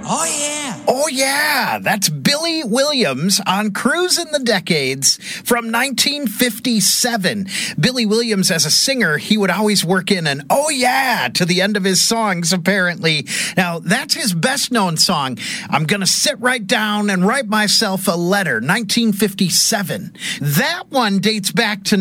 Oh, yeah. Oh, yeah. That's Billy Williams on Cruisin' the Decades from 1957. Billy Williams, as a singer, he would always work in an oh, yeah to the end of his songs, apparently. Now, that's his best-known song. I'm going to sit right down and write myself a letter, 1957. That one dates back to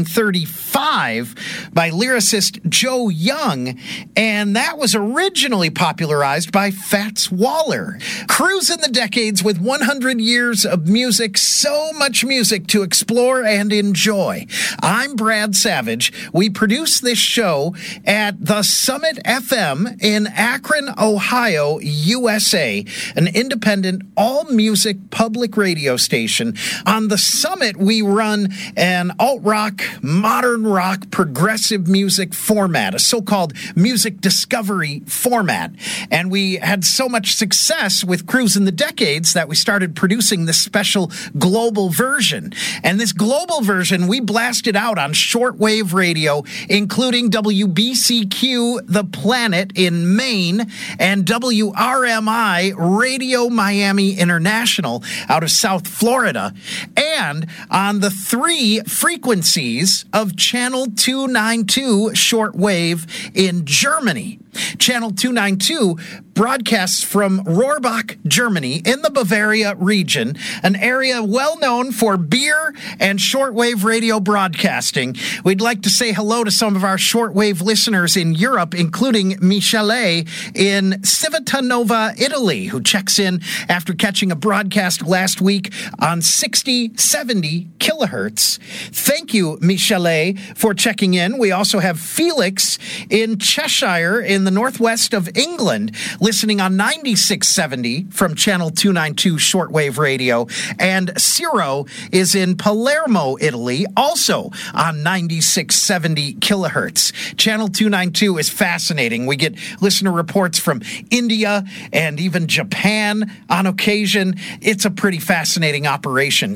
1935 by lyricist Joe Young, and that was originally popularized by Fats Waller. Cruisin' the Decades with 100 years of music, so much music to explore and enjoy. I'm Brad Savage. We produce this show at the Summit FM in Akron, Ohio, USA, an independent all-music public radio station. On the Summit, we run an alt-rock, modern rock, progressive music format, a so-called music discovery format. And we had so much success with Cruisin' the Decades that we started producing this special global version. And this global version, we blasted out on shortwave radio, including WBCQ The Planet in Maine and WRMI Radio Miami International out of South Florida, and on the 3 frequencies of Channel 292 shortwave in Germany. Channel 292 broadcasts from Rohrbach, Germany, in the Bavaria region, an area well known for beer and shortwave radio broadcasting. We'd like to say hello to some of our shortwave listeners in Europe, including Michele in Civitanova, Italy, who checks in after catching a broadcast last week on 6070 kilohertz. Thank you, Michele, for checking in. We also have Felix in Cheshire, in the northwest of England, listening on 9670 from Channel 292 shortwave radio. And Ciro is in Palermo, Italy, also on 9670 kilohertz. Channel 292 is fascinating. We get listener reports from India and even Japan on occasion. It's a pretty fascinating operation.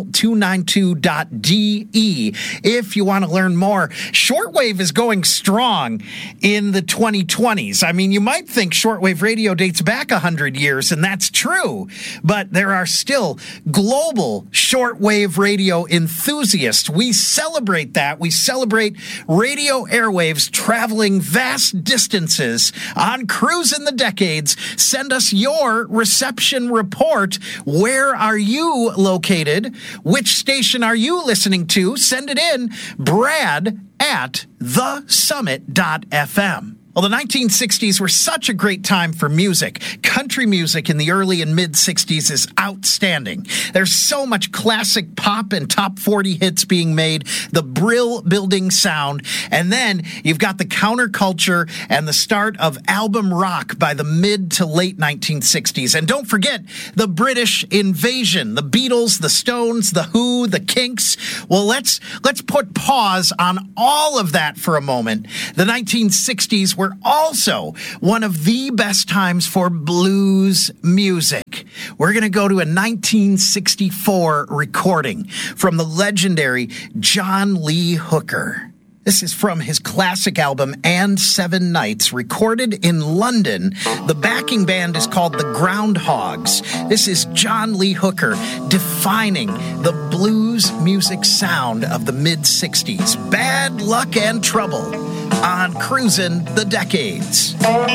Channel292.de if you want to learn more. Shortwave is going strong in the 2020s. I mean, you might think shortwave radio dates back 100 years, and that's true, but there are still global shortwave radio enthusiasts. We celebrate that. We celebrate radio airwaves traveling vast distances on Cruisin' the Decades. Send us your reception report. Where are you located? Which station are you listening to? Send it in, brad@thesummit.fm. Well, the 1960s were such a great time for music. Country music in the early and mid-60s is outstanding. There's so much classic pop and top 40 hits being made, the Brill-building sound, and then you've got the counterculture and the start of album rock by the mid to late 1960s. And don't forget the British invasion, the Beatles, the Stones, the Who, the Kinks. Well, let's put pause on all of that for a moment. The 1960s were also one of the best times for blues music. We're going to go to a 1964 recording from the legendary John Lee Hooker. This is from his classic album, And Seven Nights, recorded in London. The backing band is called the Groundhogs. This is John Lee Hooker defining the blues music sound of the mid-60s. Bad Luck and Trouble on Cruisin' the Decades.